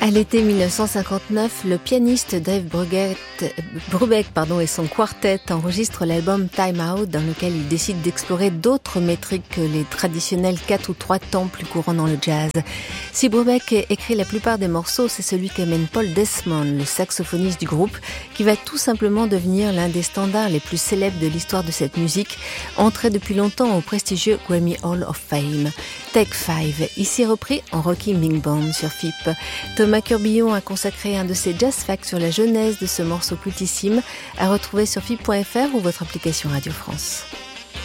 À l'été 1959, le pianiste Dave Brubeck et son quartet enregistrent l'album Time Out, dans lequel il décide d'explorer d'autres métriques que les traditionnels 4 ou 3 temps plus courants dans le jazz. Si Brubeck écrit la plupart des morceaux, c'est celui qu'amène Paul Desmond, le saxophoniste du groupe, qui va tout simplement devenir l'un des standards les plus célèbres de l'histoire de cette musique, entré depuis longtemps au prestigieux Grammy Hall of Fame. Take 5, ici repris en Rocking Big Band sur FIP. Thomas Curbillon a consacré un de ses jazz facts sur la genèse de ce morceau cultissime, à retrouver sur FIP.fr ou votre application Radio France.